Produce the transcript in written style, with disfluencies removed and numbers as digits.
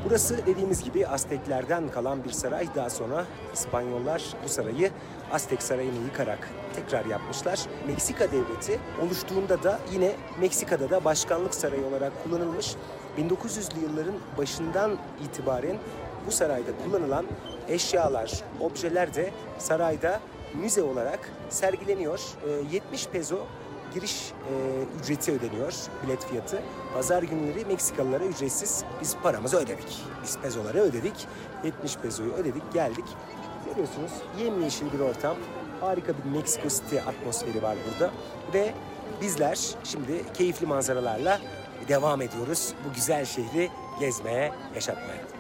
Burası dediğimiz gibi Azteklerden kalan bir saray. Daha sonra İspanyollar bu sarayı Aztek Sarayı'nı yıkarak tekrar yapmışlar. Meksika Devleti oluştuğunda da yine Meksika'da da başkanlık sarayı olarak kullanılmış. 1900'lü yılların başından itibaren bu sarayda kullanılan eşyalar, objeler de sarayda müze olarak sergileniyor. 70 peso giriş ücreti ödeniyor, bilet fiyatı. Pazar günleri Meksikalılara ücretsiz. Biz paramızı ödedik. Biz pezoları ödedik. 70 pezoyu ödedik, geldik. Görüyorsunuz yemyeşil bir ortam. Harika bir Meksiko City atmosferi var burada. Ve bizler şimdi keyifli manzaralarla devam ediyoruz bu güzel şehri gezmeye, yaşatmaya.